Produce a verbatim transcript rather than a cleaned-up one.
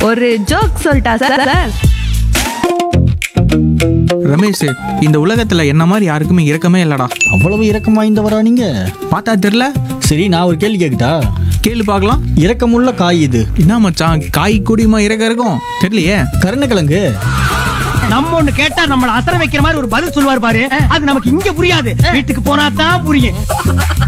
ஒரு ஜோக் சொல்லிட்டா sir sir Ramesh, இந்த உலகத்துல என்ன மாதிரி யாருக்குமே இரக்கமே இல்லடா. அவ்வளவு இரக்கம் வாய்ந்தவரா நீங்க? பார்த்தா தெரியல. சரி, நான் ஒரு கேள்வி கேட்கட்டா? கேளு பார்க்கலாம். இரக்கமுள்ள காய் இது என்ன மச்சான், காய் கூடியமா இறக்க இருக்கும்? தெரியலையே. கருணக்கிழங்கு. நம்ம ஒண்ணு கேட்டா நம்மள அசர வைக்கிற மாதிரி ஒரு பதில் சொல்லுவார் பாரு, அது நமக்கு இங்க புரியாது, வீட்டுக்கு போனா தான் புரியும்.